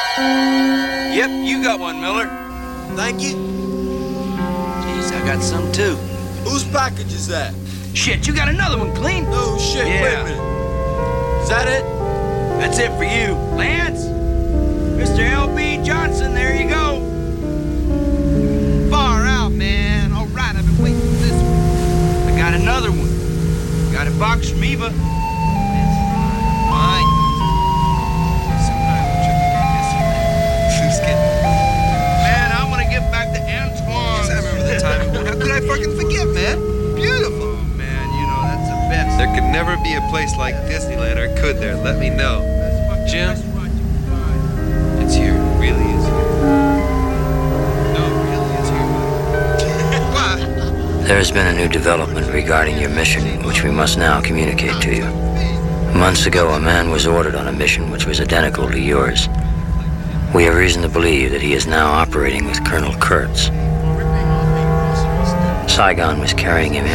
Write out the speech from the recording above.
Yep, you got one, Miller. Thank you. Jeez, I got some too. Whose package is that? Shit, you got another one, Clean? No shit, Yeah. wait a minute. Is that it? That's it for you. Lance? Mr. L.B. Johnson, there you go. Far out, man. All right, I've been waiting for this one. I got another one. Got a box from Eva. Fine. Just kidding. Man, I'm gonna get back to Antoine. I remember the time. How could I fucking forget, man? Beautiful. Oh, man, you know, that's the best. There could never be a place like Disneyland, or could there? Let me know. Jim? It's here. It really is here. No, it really is here. Why? There has been a new development regarding your mission, which we must now communicate to you. Months ago, a man was ordered on a mission which was identical to yours. We have reason to believe that he is now operating with Colonel Kurtz. Saigon was carrying him